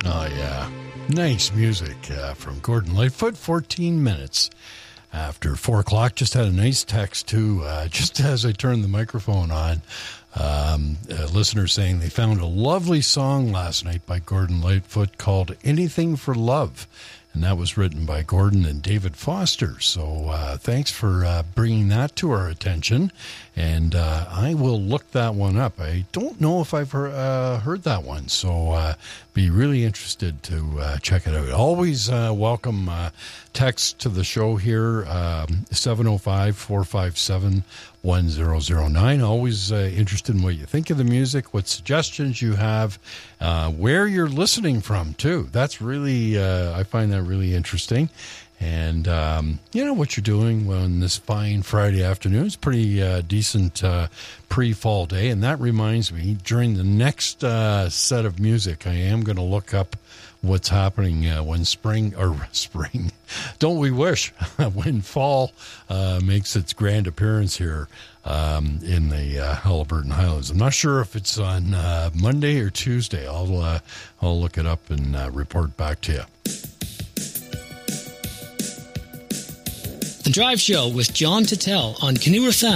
Oh, yeah. Nice music from Gordon Lightfoot. 14 minutes after 4 o'clock. Just had a nice text, too, just as I turned the microphone on. A listener saying they found a lovely song last night by Gordon Lightfoot called Anything for Love. And that was written by Gordon and David Foster. So thanks for bringing that to our attention. And I will look that one up. I don't know if I've heard that one. So be really interested to check it out. Always welcome text to the show here, 705-457-1009. Always interested in what you think of the music, what suggestions you have, where you're listening from, too. That's really, I find that really interesting. And, what you're doing on this fine Friday afternoon. It's pretty decent pre-fall day. And that reminds me, during the next set of music, I am going to look up what's happening when spring, don't we wish, when fall makes its grand appearance here in the Haliburton Highlands. I'm not sure if it's on Monday or Tuesday. I'll look it up and report back to you. The Drive Show with John Tattel on Canoe FM.